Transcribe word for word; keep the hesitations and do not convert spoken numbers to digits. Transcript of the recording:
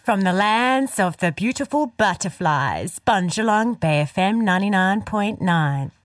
from the lands of the beautiful butterflies. Bunjalong Bay F M ninety-nine point nine.